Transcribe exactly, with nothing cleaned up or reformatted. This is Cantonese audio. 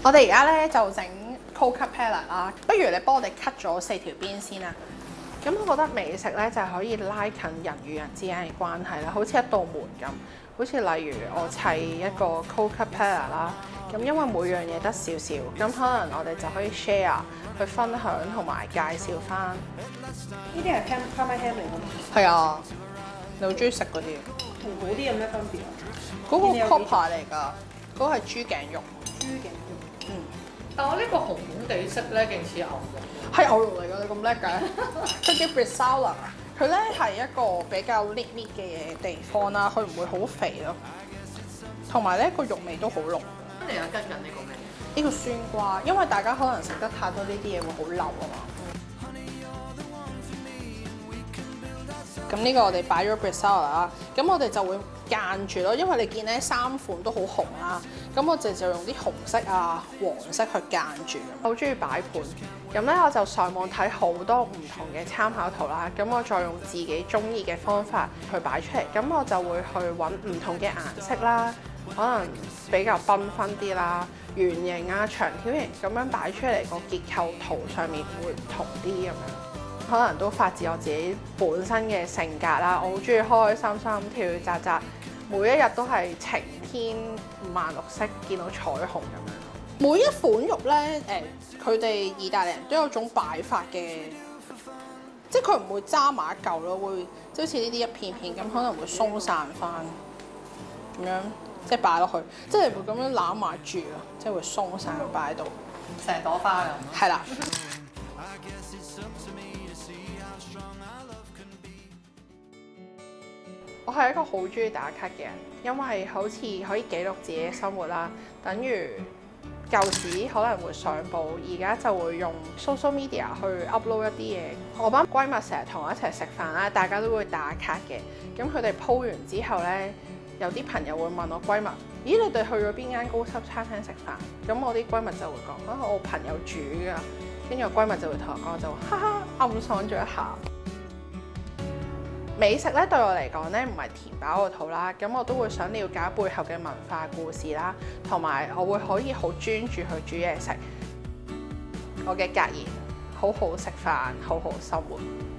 我哋而家咧就整 cold cut palate 啦，不如你幫我哋 cut 咗四條邊先啦。咁我覺得美食咧就係可以拉近人與人之間嘅關係啦，好似一道門咁。好似例如我砌一個 cold cut palate 啦，咁因為每樣嘢得少少，咁可能我哋就可以 share 去分享同埋介紹翻。 呢啲係 ham parma ham 嚟㗎嘛？ 係啊，你好中意食嗰啲？ 同嗰啲有咩分別啊？ 嗰個 copper 嚟㗎，嗰個係豬頸肉。 豬頸肉。 嗯。 但我呢個紅紅地色咧，勁似牛肉。 係牛肉嚟㗎，你咁叻嘅？佢叫 bresaola， 佢咧係一個比較 lean meat 嘅地方啦，佢唔會好肥咯，同埋咧個肉味都好濃。 你有跟緊呢個咩？ 呢個酸瓜，因為大家可能食得太多呢啲嘢會好流啊嘛。咁呢個我哋擺咗 bresaola 啦，咁我哋就會間住咯，因為你見咧三款都好紅啦，咁我哋就用啲紅色啊、黃色去間住。好中意擺盤，咁咧我就上網睇好多唔同嘅參考圖啦，咁我再用自己中意嘅方法去擺出嚟，咁我就會去揾唔同嘅顏色啦，可能比較繽紛啲啦、圓形啊、長條形咁樣擺出嚟，個結構圖上面會唔同啲咁樣。可能都發自我自己本身嘅性格啦，我好中意開開心心、跳跳扎扎，每一日都係晴天五顏六色，見到彩虹咁樣。每一款肉咧，誒佢哋意大利人都有種擺法嘅，即係佢唔會揸埋一嚿咯，會即係好似呢啲一片片咁，可能會鬆散翻咁樣，即係擺落去，即係會咁樣攬埋住啊，即係會鬆散擺喺度， 成朵花咁。 係啦。我係一個好中意打卡嘅人，因為好似可以記錄自己嘅生活啦。等於舊時可能會上報，而家就會用 social media 去 upload 一啲嘢。我班閨蜜成日同我一齊食飯啦，大家都會打卡嘅。咁佢哋 po 完之後咧，有啲朋友會問我閨蜜：咦，你哋去咗邊間高級餐廳食飯？咁我啲閨蜜就會講：啊，我朋友煮㗎。跟住我閨蜜就會同我講，就哈哈暗爽咗一下。美食咧對我嚟講咧唔係填飽個肚啦，咁我都會想了解背後嘅文化故事啦，同埋我會可以好專注去煮嘢食。我嘅格言：好好食飯，好好生活。